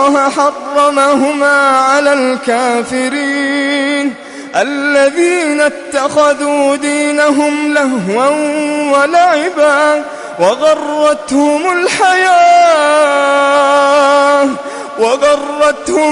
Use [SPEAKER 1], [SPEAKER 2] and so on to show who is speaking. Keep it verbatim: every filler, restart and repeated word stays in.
[SPEAKER 1] الله حرمهما على الكافرين الذين اتخذوا دينهم لهوا ولعبا وغرتهم الحياة وغرتهم